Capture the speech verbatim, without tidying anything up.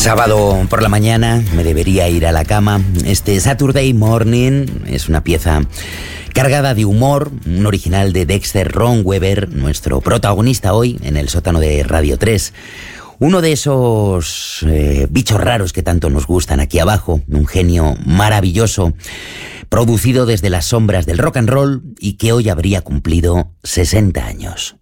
Sábado por la mañana me debería ir a la cama. Este Saturday Morning es una pieza cargada de humor, un original de Dexter Romweber, nuestro protagonista hoy en el sótano de Radio tres. Uno de esos eh, bichos raros que tanto nos gustan aquí abajo, un genio maravilloso, producido desde las sombras del rock and roll y que hoy habría cumplido sesenta años.